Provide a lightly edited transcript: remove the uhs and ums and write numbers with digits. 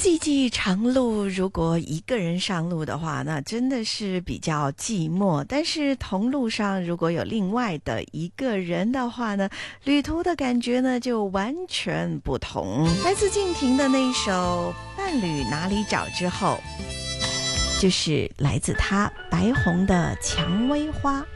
寂寂长路，如果一个人上路的话，那真的是比较寂寞。但是同路上如果有另外的一个人的话呢，旅途的感觉呢就完全不同。来自静婷的那一首《伴侣哪里找》之后，就是来自她白虹的《蔷薇花》。